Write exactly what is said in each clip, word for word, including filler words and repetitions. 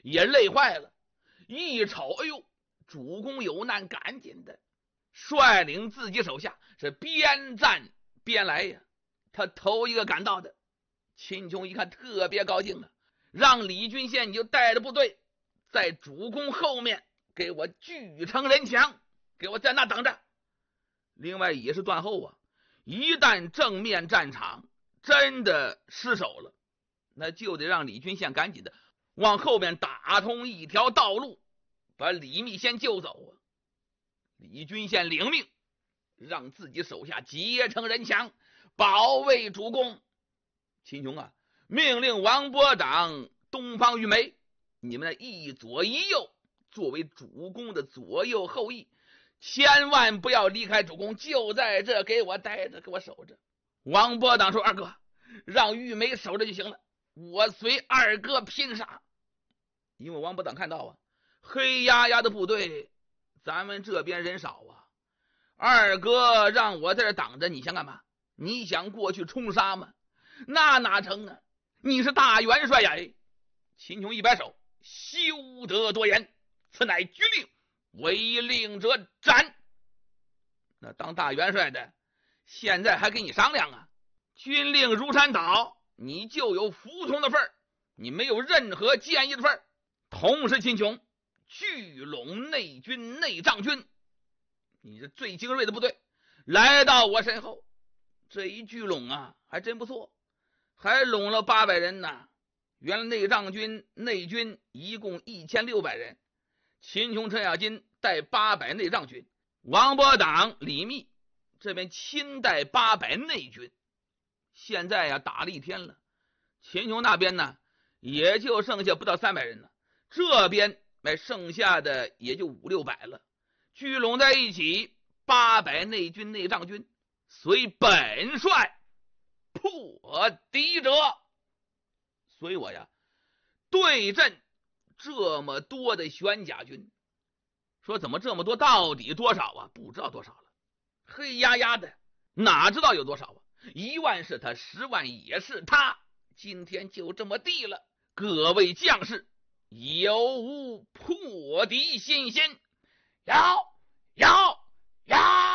也累坏了。一瞅，哎呦，主公有难，赶紧的率领自己手下是边战边来呀。他头一个赶到的，秦琼一看特别高兴啊，让李君宪你就带着部队在主公后面给我聚成人墙，给我在那等着。另外也是断后啊，一旦正面战场真的失守了，那就得让李君宪赶紧的往后面打通一条道路，把李密先救走啊。李君宪领命，让自己手下结成人墙，保卫主公。秦琼啊，命令王伯党、东方玉梅，你们的一左一右，作为主公的左右后裔，千万不要离开主公，就在这给我待着，给我守着。王伯党说：“二哥，让玉梅守着就行了，我随二哥拼杀。”因为王伯党看到啊，黑压压的部队，咱们这边人少啊，二哥让我在这挡着，你想干嘛？你想过去冲杀吗？那哪成啊？你是大元帅呀！哎，秦琼一摆手：“休得多言，此乃军令，违令者斩。”那当大元帅的现在还跟你商量啊？军令如山倒，你就有服从的份儿，你没有任何建议的份儿。同时，秦琼聚拢内军、内帐军，你这最精锐的部队来到我身后，这一聚拢啊，还真不错，还拢了八百人呢。原来内帐军、内军一共一千六百人，秦琼、程咬金带八百内帐军，王伯党、李密这边亲带八百内军。现在呀，打了一天了，秦琼那边呢，也就剩下不到三百人了，这边哎，剩下的也就五六百了，聚拢在一起，八百内军、内帐军，随本帅破敌者。所以我呀，对阵这么多的玄甲军，说怎么这么多？到底多少啊？不知道多少了，黑压压的，哪知道有多少啊？一万是他，十万也是他。今天就这么地了，各位将士，有无破敌信心？有有有！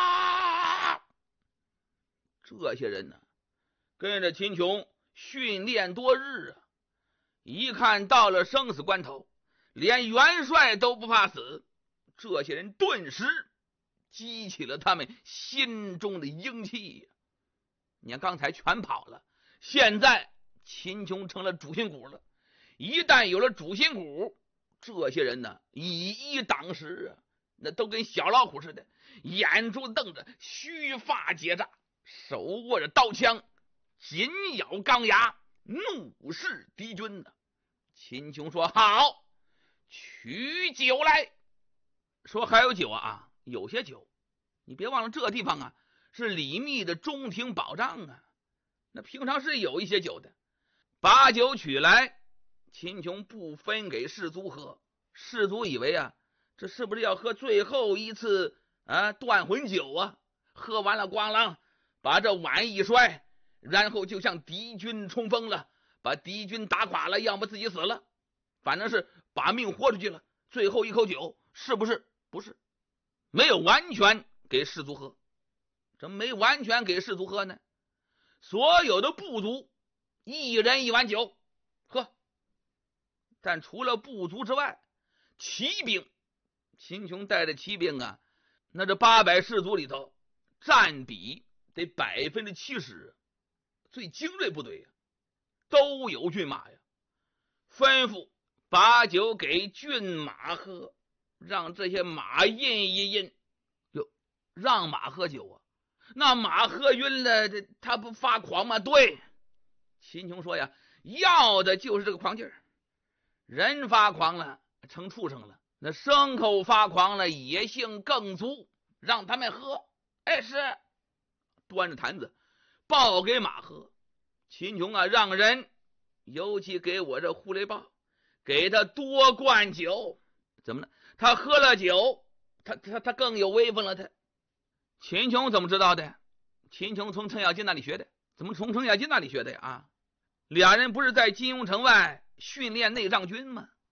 这些人呢，跟着秦琼训练多日啊，一看到了生死关头，连元帅都不怕死，这些人顿时激起了他们心中的英气呀。你看刚才全跑了，现在秦琼成了主心骨了。一旦有了主心骨，这些人呢，以一挡十啊，那都跟小老虎似的，眼珠瞪着，须发结扎，手握着刀枪，紧咬钢牙，怒视敌军呢。秦琼说：“好，取酒来。”说还有酒啊，有些酒，你别忘了这地方啊是李密的中庭保障啊，那平常是有一些酒的。把酒取来，秦琼不分给士卒喝，士卒以为啊，这是不是要喝最后一次啊断魂酒啊？喝完了，咣啷把这碗一摔，然后就向敌军冲锋了，把敌军打垮了，要么自己死了，反正是把命豁出去了。最后一口酒，是不是？不是，没有完全给士卒喝。怎么没完全给士卒喝呢？所有的部族一人一碗酒喝，但除了部族之外，骑兵，秦琼带着骑兵啊，那这八百士卒里头占比得百分之七十，最精锐部队呀、啊，都有骏马呀。吩咐把酒给骏马喝，让这些马印一印。哟，让马喝酒啊？那马喝晕了，这他不发狂吗？对，秦琼说呀，要的就是这个狂劲儿。人发狂了，成畜生了；那牲口发狂了，野性更足，让他们喝。哎，是端着坛子抱给马喝。秦琼啊，让人尤其给我这护雷豹，给他多灌酒。怎么呢？他喝了酒，他他他更有威风了。他秦琼怎么知道的？秦琼从程咬金那里学的。怎么从程咬金那里学的呀？啊，俩人不是在金庸城外训练内帐军吗？